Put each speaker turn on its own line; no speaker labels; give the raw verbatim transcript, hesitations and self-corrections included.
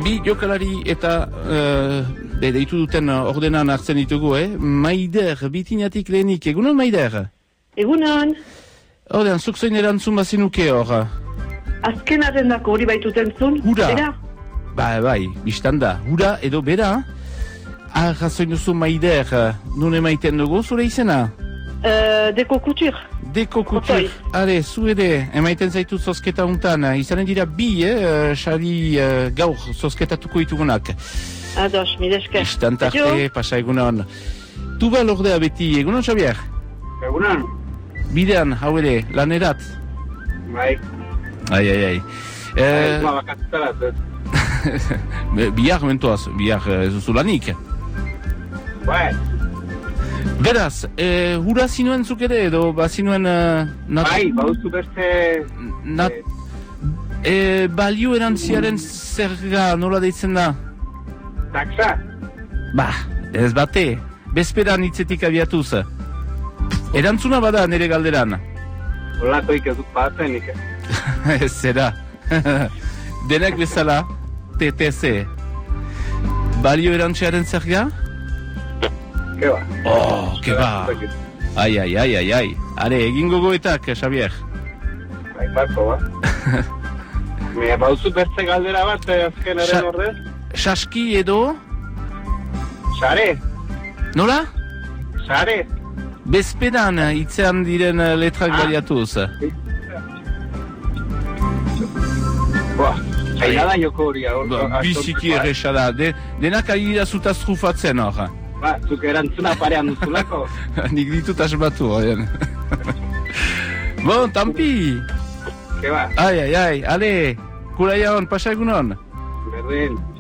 bi jokalari eta uh, be, deitu duten ordenan hartzen ditugu, eh? Maider, bitinatik lehenik. Egunon, Maider?
Egunon.
Ordean, zuk zein erantzun bazinuke hor?
Azken arrendako hori baituten zun.
Hura.
Bera?
Ba, bai, biztan da. Hura edo bera? Arrazoin duzu Maider, nun emaiten dugu zure izena?
Uh, deko kutur.
Deko kutur. Hale, zu ere, emaiten zaitu zozketa untan. Izanen dira bi, eh, xari uh, gaur zozketatuko itugunak.
Ados, midesker.
Istantarte, pasa egunon. Tuba lordea beti, egunon, Xabier?
Egunon.
Bidean, hau ere, lanerat?
Bai.
Ai, ai, ai.
Ez ma bakatzerat, ez.
Bihar mentuaz, bihar ez duzu lanik.
Bai.
Beraz, eh, hura zinuen zuk ere, edo ba zinuen... Uh,
bai, bauzu beste...
Nat... Eh, balio erantziaren zerga nola deitzen da?
Taxa?
Ba, ez bate, bezperan hitzetik abiatuz. Erantzuna bada nire galderan.
Olakoik ez dut batzen, nik.
Ez zera. Denak bezala, T T C. Balio erantziaren zerga?
Keba.
Oh, keba. Ai, ai, ai, ai, ai. Are, egin gogoetak, Xabier.
Bai, barko, ba. Me bauzu bertze galdera bat, azken eren ordez?
Saski edo?
Sare.
Nola?
Sare.
Bezpedan hitzean diren letrak ah. baliatuz.
Boa, zaila da joko hori.
Biziki erresa da. De, denak ari da zutaz trufatzen hor.
Ba, zuk erantzuna parean duzulako.
Nik ditut asmatu, oien. Bon, tampi!
Ke ba?
Ai, ai, ai, ale, kuraia hon, pasa egunon?
Berdin.